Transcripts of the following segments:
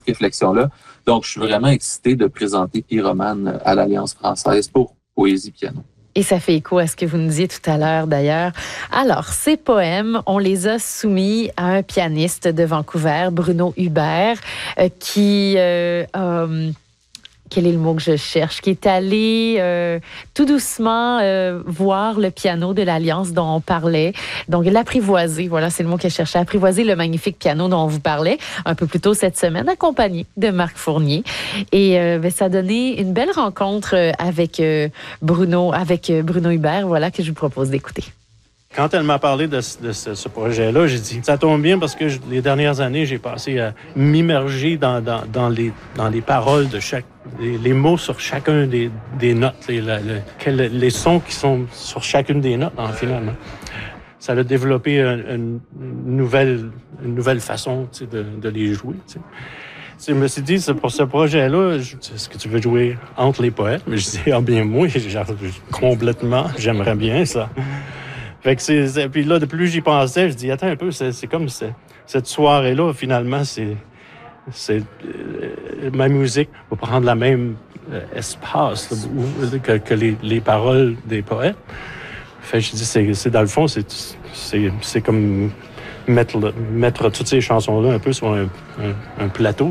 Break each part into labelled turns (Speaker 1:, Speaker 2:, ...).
Speaker 1: réflexion-là. Donc, je suis vraiment excité de présenter Pyromane à l'Alliance française pour Poésie Piano.
Speaker 2: Et ça fait écho à ce que vous nous disiez tout à l'heure, d'ailleurs. Alors, ces poèmes, on les a soumis à un pianiste de Vancouver, Bruno Hubert, qui a... Quel est le mot que je cherche? Qui est allé tout doucement voir le piano de l'Alliance dont on parlait. Donc, l'apprivoiser, voilà, c'est le mot que je cherchais. Apprivoiser le magnifique piano dont on vous parlait un peu plus tôt cette semaine, accompagné de Marc Fournier. Et ça a donné une belle rencontre avec Bruno Hubert, voilà, que je vous propose d'écouter.
Speaker 3: Quand elle m'a parlé de ce projet-là, j'ai dit, ça tombe bien parce que les dernières années, j'ai passé à m'immerger dans les paroles de les mots sur chacun des notes, les sons qui sont sur chacune des notes, finalement. Ça a développé une nouvelle façon de les jouer. Je me suis dit, pour ce projet-là, est-ce que tu veux jouer entre les poètes? Mais je dis, bien moi, complètement, j'aimerais bien ça. Fait que puis là, de plus j'y pensais, je dis, attends un peu, c'est comme cette soirée-là, finalement, c'est ma musique va prendre la même espace que les paroles des poètes. Fait que je dis, c'est dans le fond, c'est comme mettre toutes ces chansons-là un peu sur un plateau.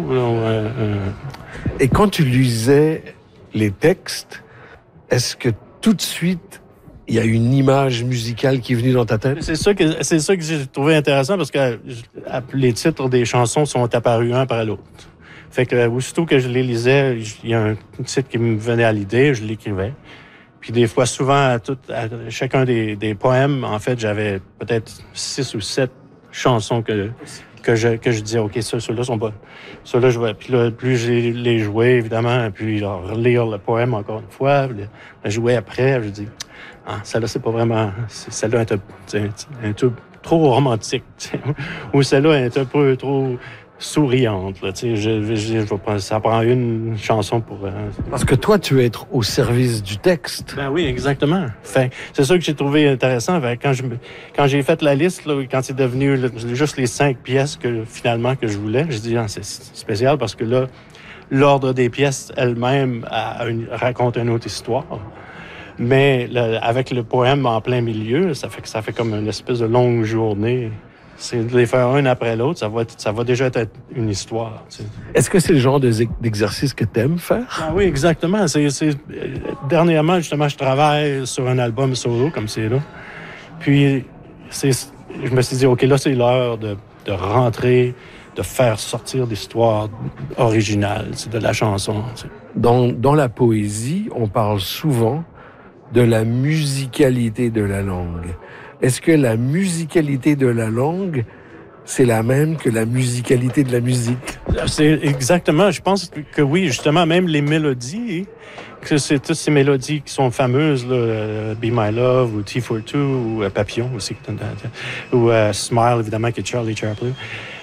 Speaker 4: Et quand tu lisais les textes, est-ce que tout de suite, il y a une image musicale qui est venue dans ta tête?
Speaker 3: C'est ça que j'ai trouvé intéressant parce que les titres des chansons sont apparus un après l'autre. Fait que aussitôt que je les lisais, il y a un titre qui me venait à l'idée, je l'écrivais. Puis des fois, souvent, à chacun des poèmes, en fait, j'avais peut-être 6 ou 7 chansons que je disais, OK, ceux-là sont bonnes. Ceux-là, je vois. Puis là, plus j'ai les joué, évidemment, puis relire le poème encore une fois, le jouer après, je dis, celle-là, c'est pas vraiment... Celle-là est un peu trop romantique, ou celle-là est un peu trop souriante. Là, ça prend une chanson pour...
Speaker 4: Parce que toi, tu veux être au service du texte.
Speaker 3: Ben oui, exactement. Fait, c'est ça que j'ai trouvé intéressant. Fait, quand j'ai fait la liste, là, quand c'est devenu juste les 5 pièces que je voulais, j'ai dit, c'est spécial parce que là, l'ordre des pièces elle-même raconte une autre histoire. Mais avec le poème en plein milieu, ça fait comme une espèce de longue journée. C'est de les faire un après l'autre, ça va déjà être une histoire. Tu sais.
Speaker 4: Est-ce que c'est le genre d'exercice que tu aimes faire?
Speaker 3: Oui, exactement. Dernièrement, justement, je travaille sur un album solo comme c'est là. Puis, je me suis dit, OK, là, c'est l'heure de rentrer, de faire sortir l'histoire originale de la chanson. Tu sais.
Speaker 4: Dans la poésie, on parle souvent de la musicalité de la langue. Est-ce que la musicalité de la langue, c'est la même que la musicalité de la musique?
Speaker 3: C'est exactement, je pense que oui, justement, même les mélodies, que c'est toutes ces mélodies qui sont fameuses, là, Be My Love, ou T for Two, ou Papillon aussi, ou Smile, évidemment, qui est Charlie Chaplin.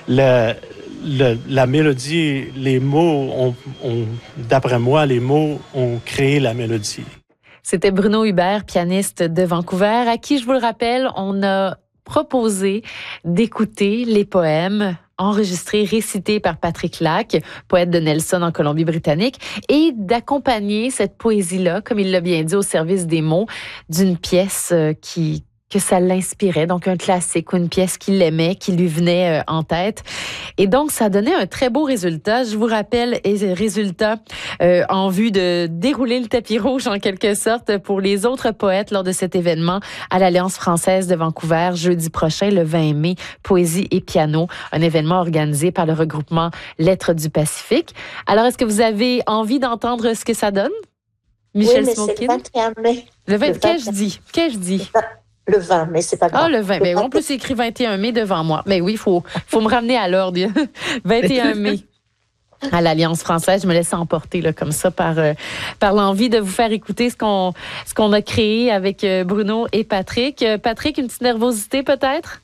Speaker 3: La mélodie, les mots, d'après moi, les mots ont créé la mélodie.
Speaker 2: C'était Bruno Hubert, pianiste de Vancouver, à qui, je vous le rappelle, on a proposé d'écouter les poèmes enregistrés, récités par Patrick Lac, poète de Nelson en Colombie-Britannique, et d'accompagner cette poésie-là, comme il l'a bien dit, au service des mots, d'une pièce que ça l'inspirait, donc un classique ou une pièce qu'il aimait, qui lui venait en tête. Et donc, ça donnait un très beau résultat. Je vous rappelle, résultat en vue de dérouler le tapis rouge en quelque sorte pour les autres poètes lors de cet événement à l'Alliance française de Vancouver, jeudi prochain, le 20 mai, Poésie et piano, un événement organisé par le regroupement Lettres du Pacifique. Alors, est-ce que vous avez envie d'entendre ce que ça donne? Michel Smokin?
Speaker 5: C'est le 21 mai.
Speaker 2: Le 20, qu'ai-je dit?
Speaker 5: Le 20, mais c'est pas grave.
Speaker 2: Ah, le 20. Ben, en plus, c'est écrit 21 mai devant moi. Mais oui, il faut me ramener à l'ordre. 21 mai. À l'Alliance française, je me laisse emporter là, comme ça par l'envie de vous faire écouter ce qu'on a créé avec Bruno et Patrick. Patrick, une petite nervosité peut-être?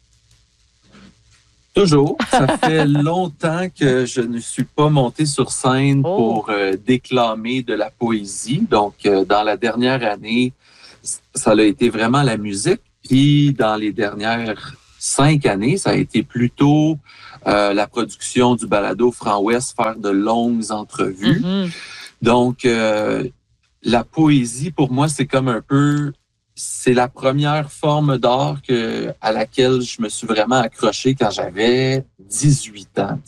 Speaker 1: Toujours. Ça fait longtemps que je ne suis pas monté sur scène pour déclamer de la poésie. Donc, dans la dernière année, ça a été vraiment la musique. Puis, dans les dernières 5 années, ça a été plutôt la production du balado Franc-Ouest, faire de longues entrevues.
Speaker 2: Mm-hmm.
Speaker 1: Donc, la poésie, pour moi, c'est comme un peu... C'est la première forme d'art à laquelle je me suis vraiment accroché quand j'avais 18 ans.